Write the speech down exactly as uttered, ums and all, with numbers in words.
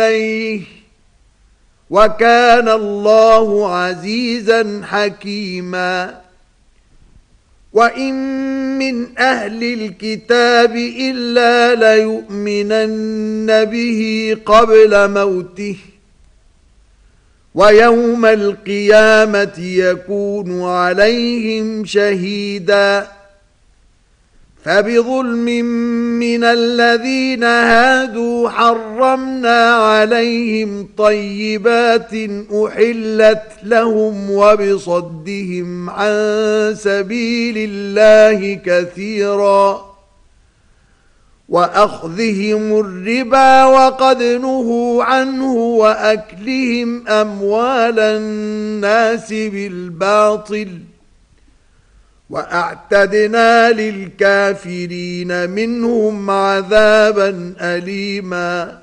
إليه وكان الله عزيزا حكيما وإن من أهل الكتاب إلا ليؤمنن به قبل موته ويوم القيامة يكون عليهم شهيدا فبظلم من الذين هادوا حرمنا عليهم طيبات أحلت لهم وبصدهم عن سبيل الله كثيرا وأخذهم الربا وقد نهوا عنه وأكلهم أموال الناس بالباطل وأعتدنا للكافرين منهم عذابا أليما